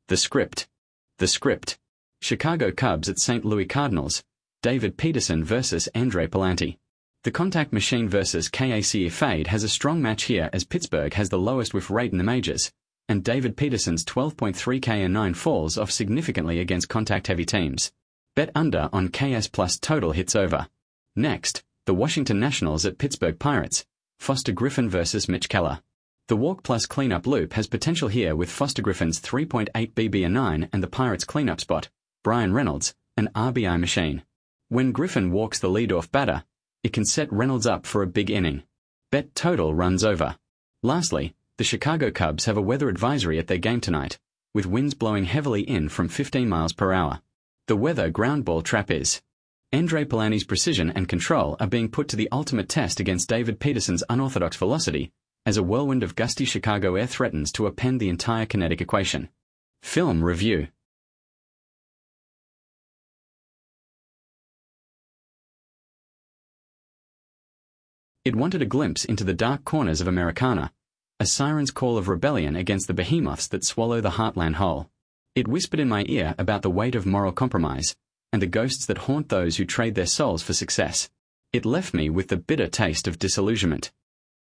The script. The script. Chicago Cubs at St. Louis Cardinals. David Peterson vs. Andre Pallante. The contact machine versus KAC Fade has a strong match here as Pittsburgh has the lowest whiff rate in the majors, and David Peterson's 12.3 K/9 falls off significantly against contact-heavy teams. Bet under on KS plus total hits over. Next, the Washington Nationals at Pittsburgh Pirates. Foster Griffin vs. Mitch Keller. The walk plus cleanup loop has potential here with Foster Griffin's 3.8 BB/9 and the Pirates' cleanup spot, Brian Reynolds, an RBI machine. When Griffin walks the leadoff batter, it can set Reynolds up for a big inning. Bet total runs over. Lastly, the Chicago Cubs have a weather advisory at their game tonight, with winds blowing heavily in from 15 miles per hour. The weather ground ball trap is. Andre Pallante's precision and control are being put to the ultimate test against David Peterson's unorthodox velocity, as a whirlwind of gusty Chicago air threatens to append the entire kinetic equation. Film review. It wanted a glimpse into the dark corners of Americana, a siren's call of rebellion against the behemoths that swallow the heartland whole. It whispered in my ear about the weight of moral compromise, and the ghosts that haunt those who trade their souls for success. It left me with the bitter taste of disillusionment.